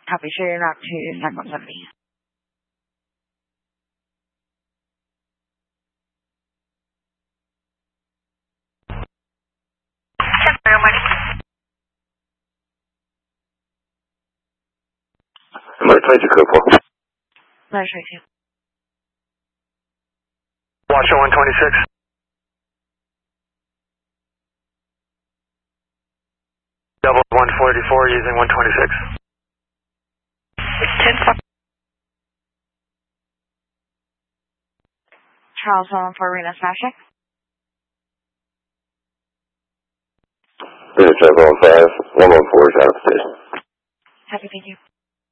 Copy, share your knock to 9170. Number 22 code 4. Number 22. Watch 126. Double 144 using 126. 10-4. Charles 114 Rena Smashek. Rena 715, 114 is out of station. Happy, thank you.